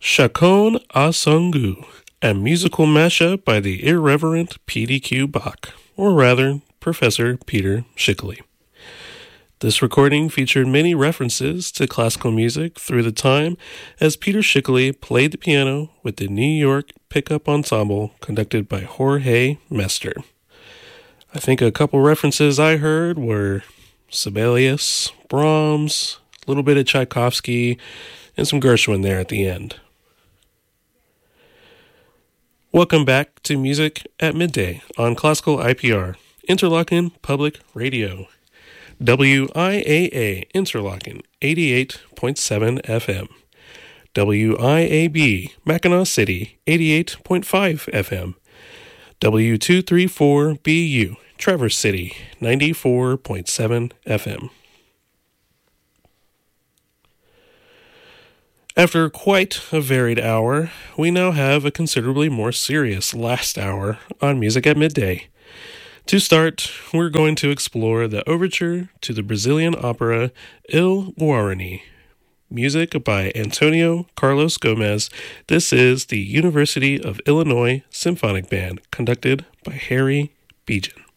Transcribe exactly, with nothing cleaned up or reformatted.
Chacon Asungu, a musical mashup by the irreverent P D Q Bach, or rather, Professor Peter Schickele. This recording featured many references to classical music through the time as Peter Schickele played the piano with the New York Pickup Ensemble conducted by Jorge Mester. I think a couple references I heard were Sibelius, Brahms, a little bit of Tchaikovsky, and some Gershwin there at the end. Welcome back to Music at Midday on Classical I P R, Interlochen Public Radio. W I A A Interlochen eighty-eight point seven F M. W I A B Mackinac City eighty-eight point five F M. W two thirty-four B U Traverse City ninety-four point seven F M. After quite a varied hour, we now have a considerably more serious last hour on Music at Midday. To start, we're going to explore the overture to the Brazilian opera Il Guarani, music by Antonio Carlos Gomez. This is the University of Illinois Symphonic Band, conducted by Harry Bejan.